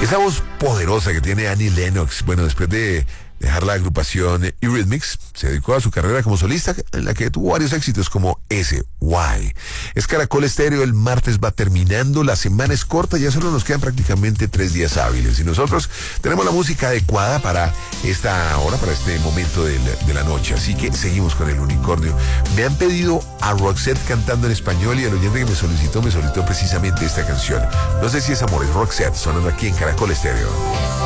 Esa voz poderosa que tiene Annie Lennox, bueno, después de dejar la agrupación Eurythmics, se dedicó a su carrera como solista, en la que tuvo varios éxitos como ese, Why. Es Caracol Estéreo, el martes va terminando, la semana es corta, ya solo nos quedan prácticamente 3 días hábiles, y nosotros tenemos la música adecuada para esta hora, para este momento de la noche, así que seguimos con el unicornio. Me han pedido a Roxette cantando en español, y el oyente que me solicitó precisamente esta canción. No sé si es amor, es Roxette, sonando aquí en Caracol Estéreo.